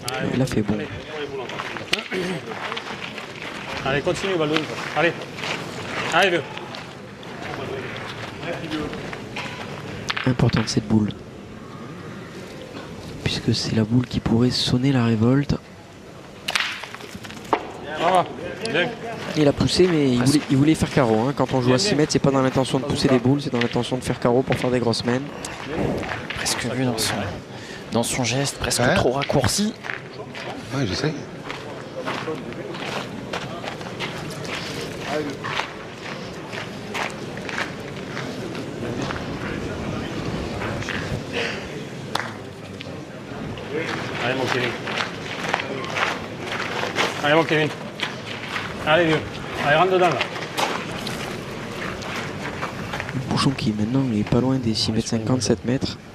Il a fait bon. Allez, continue, Baldwin. Allez. Allez, vieux. Importante cette boule. Puisque c'est la boule qui pourrait sonner la révolte. Bravo. Bien. Il a poussé, mais il voulait faire carreau. Hein. Quand on joue à 6 mètres, c'est pas dans l'intention de pousser des boules, c'est dans l'intention de faire carreau pour faire des grosses mènes. Presque vu dans son geste, presque trop raccourci. Oui, je sais. Allez, mon Kevin. Allez, mon Kevin. Allez, vieux. Allez, rentre dedans, là. Le bouchon qui maintenant il est pas loin des 6 mètres 50, 7 mètres.